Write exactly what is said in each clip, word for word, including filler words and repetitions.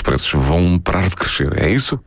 preços vão parar de crescer, é isso?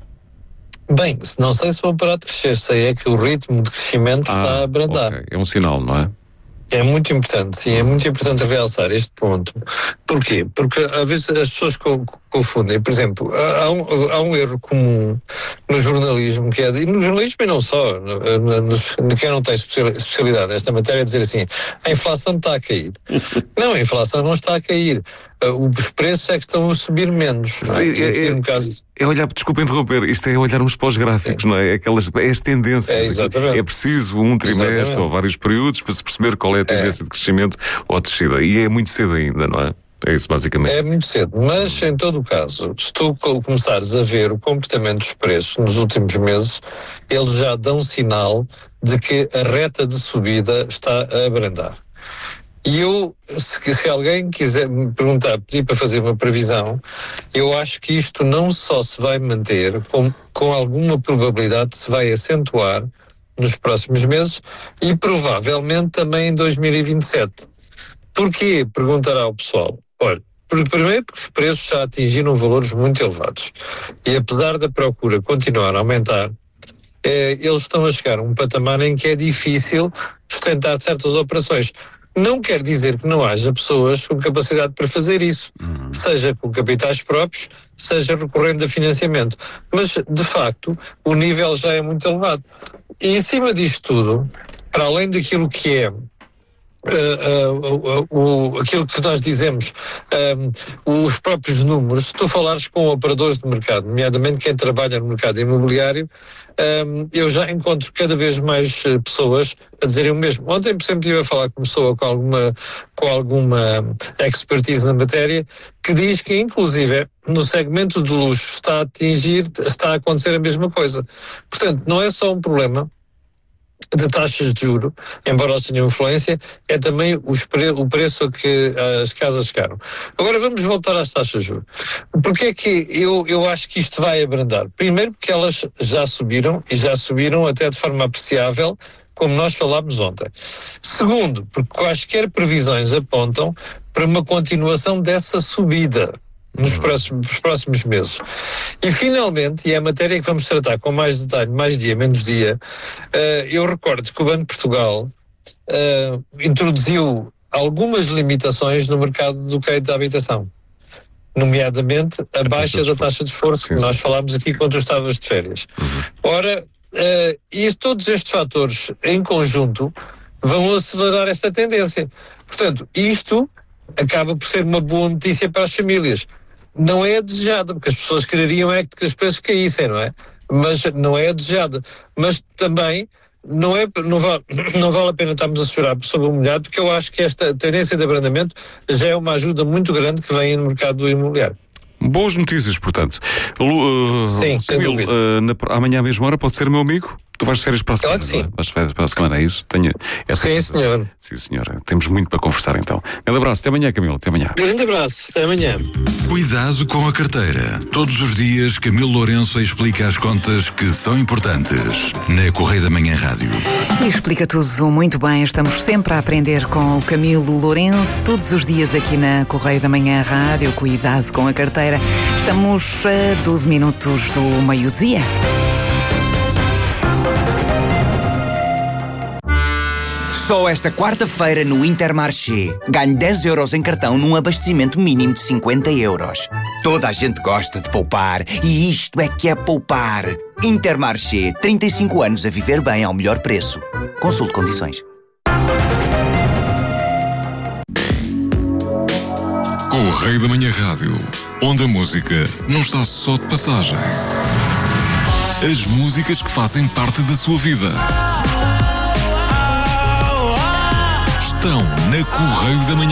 Bem, não sei se vão parar de crescer, sei é que o ritmo de crescimento ah, está a abrandar. Okay. É um sinal, não é? É muito importante, sim, é muito importante realçar este ponto. Porquê? Porque às vezes as pessoas confundem. Por exemplo, há um, há um erro comum no jornalismo, que é, e no jornalismo e não só, no, no, no quem não tem especialidade nesta matéria, é dizer assim, a inflação está a cair. Não, a inflação não está a cair. Os preços é que estão a subir menos. Sim, é, é, caso... é olhar, desculpa interromper, isto é olharmos para os gráficos, é. não é? Aquelas, é as tendências. É, exatamente. É preciso um trimestre exatamente. ou vários períodos para se perceber qual é a tendência é. de crescimento ou de descida. E é muito cedo ainda, não é? É isso, basicamente. É muito cedo, mas em todo o caso, se tu começares a ver o comportamento dos preços nos últimos meses, eles já dão sinal de que a reta de subida está a abrandar. E eu, se, se alguém quiser me perguntar, pedir para fazer uma previsão, eu acho que isto não só se vai manter, com, com alguma probabilidade se vai acentuar nos próximos meses e provavelmente também em dois mil e vinte e sete. Porquê? Perguntará o pessoal. Olha, primeiro porque os preços já atingiram valores muito elevados e apesar da procura continuar a aumentar, eh, eles estão a chegar a um patamar em que é difícil sustentar certas operações. Não quer dizer que não haja pessoas com capacidade para fazer isso, uhum. seja com capitais próprios, seja recorrendo a financiamento. Mas, de facto, o nível já é muito elevado. E, em cima disto tudo, para além daquilo que é Uh, uh, uh, uh, uh, aquilo que nós dizemos, um, os próprios números, se tu falares com operadores de mercado, nomeadamente quem trabalha no mercado imobiliário, um, eu já encontro cada vez mais uh, pessoas a dizerem o mesmo. Ontem, por exemplo, estive a falar com uma pessoa com alguma, com alguma expertise na matéria, que diz que, inclusive, no segmento de luxo está a atingir, está a acontecer a mesma coisa. Portanto, não é só um problema de taxas de juro, embora elas tenham influência, é também os pre- o preço a que as casas chegaram. Agora vamos voltar às taxas de juro. Porquê é que eu, eu acho que isto vai abrandar? Primeiro porque elas já subiram, e já subiram até de forma apreciável, como nós falámos ontem. Segundo, porque quaisquer previsões apontam para uma continuação dessa subida nos próximos, nos próximos meses. E finalmente, e é a matéria que vamos tratar com mais detalhe, mais dia, menos dia, uh, eu recordo que o Banco de Portugal uh, introduziu algumas limitações no mercado do crédito da habitação, nomeadamente a, a baixa da taxa de esforço, sim, que nós falámos aqui quando tu estavas de férias. Uhum. Ora, uh, e todos estes fatores em conjunto vão acelerar esta tendência. Portanto, isto acaba por ser uma boa notícia para as famílias. Não é desejada, porque as pessoas quereriam é que os preços caíssem, não é? Mas não é desejada. Mas também não, é, não, vale, não vale a pena estarmos a chorar sobre o molhado, porque eu acho que esta tendência de abrandamento já é uma ajuda muito grande que vem no mercado do imobiliário. Boas notícias, portanto. Uh, Sim, sem Camilo, dúvida. Uh, na, amanhã à mesma hora pode ser meu amigo? Tu vais de férias para a semana? Claro que sim. É? Vais de férias para a semana, é isso? Tenho essa sim, sensação. senhor. Sim, senhora. Temos muito para conversar então. Grande abraço. Até amanhã, Camilo. Até amanhã. Grande abraço. Até amanhã. Cuidado com a carteira. Todos os dias, Camilo Lourenço explica as contas que são importantes na Correio da Manhã Rádio. E explica tudo muito bem. Estamos sempre a aprender com o Camilo Lourenço, todos os dias aqui na Correio da Manhã Rádio. Cuidado com a carteira. Estamos a doze minutos do meio-dia. Só esta quarta-feira no Intermarché. Ganhe dez euros em cartão num abastecimento mínimo de cinquenta euros. Toda a gente gosta de poupar e isto é que é poupar. Intermarché, trinta e cinco anos a viver bem ao melhor preço. Consulte condições. Correio da Manhã Rádio, onde a música não está só de passagem. As músicas que fazem parte da sua vida estão na Correio da Manhã.